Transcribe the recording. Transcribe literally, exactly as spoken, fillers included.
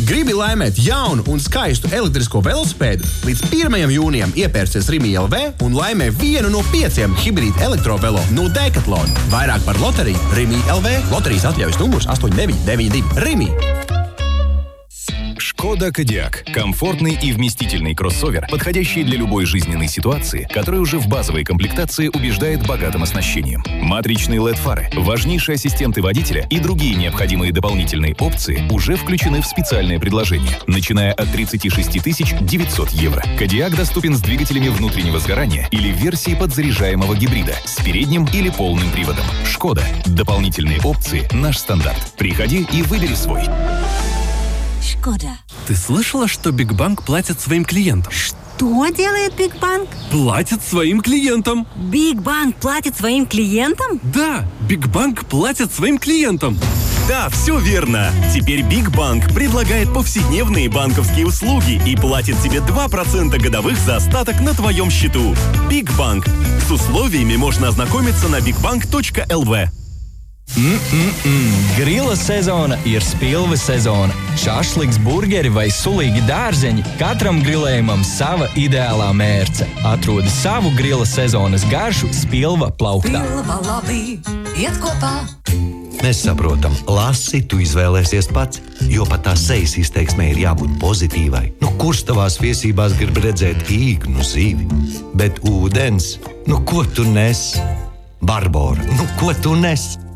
Gribi laimēt jaunu un skaistu elektrisko velosipēdu? Līdz pirmajam jūnijam iepērcies Rimi L V un laimē vienu no pieciem hibrīd elektrovelo no Decathlon. Vairāk par loteriju Rimi L V. Loterijas atļaujas numurs astoņi deviņi deviņi divi. Rimi. Šкода Кодиак. Комфортный и вместительный кроссовер, подходящий для любой жизненной ситуации, который уже в базовой комплектации убеждает богатым оснащением. Матричные эл и ди-фары, важнейшие ассистенты водителя и другие необходимые дополнительные опции уже включены в специальное предложение, начиная от тридцать шесть тысяч девятьсот евро. Кодиак доступен с двигателями внутреннего сгорания или в версии подзаряжаемого гибрида с передним или полным приводом. Шкода. Дополнительные опции – наш стандарт. Приходи и выбери свой. Шкода. Ты слышала, что Бигбанк платит своим клиентам? Что делает Бигбанк? Платит своим клиентам. Бигбанк платит своим клиентам? Да, Бигбанк платит своим клиентам. Да, все верно. Теперь Бигбанк предлагает повседневные банковские услуги и платит тебе два процента годовых за остаток на твоем счету. Бигбанк. С условиями можно ознакомиться на bigbank точка эл ви. Mm-mm-mm. Grila sezona ir spilves sezona. Šašliks, burgeri vai sulīgi dārzeņi – katram grilējumam sava ideālā mērce. Atrodi savu grila sezonas garšu Spilva plauktā. Spilva labi, iet kopā. Mēs saprotam, lasi tu izvēlēsies pats, jo pat tā sejas izteiksmē ir jābūt pozitīvai. Nu, kurš tavās viesībās grib redzēt īgnu zīvi? Bet ūdens, nu ko tu nes? Barbora, nu ko tu nes?